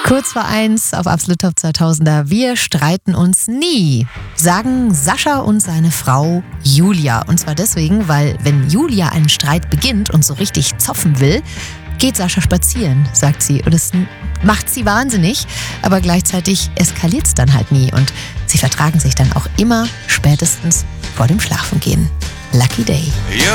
Kurz vor 1 auf Absolut Top 2000er. Wir streiten uns nie, sagen Sascha und seine Frau Julia. Und zwar deswegen, weil wenn Julia einen Streit beginnt und so richtig zoffen will, geht Sascha spazieren, sagt sie. Und das macht sie wahnsinnig, aber gleichzeitig eskaliert es dann halt nie. Und sie vertragen sich dann auch immer spätestens vor dem Schlafengehen. Lucky Day.